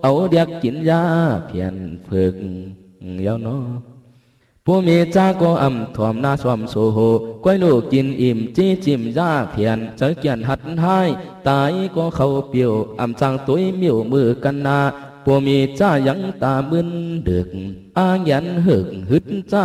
เอาเด็กกินยาเพียนฝึกเยาวนอผู้มีจ้าก็อ่ำถ่วมหน้าสวมโซโหก้อยลูกกินอิ่มจี้จิมยาเพียนเจอเกียนหัดให้ตายก็เข้าเปียวอ่ำจางตุ้ยมิวมือกันนาผู้มีจ้ายังตามึนดึกอ้างยันหึกหึดจ้า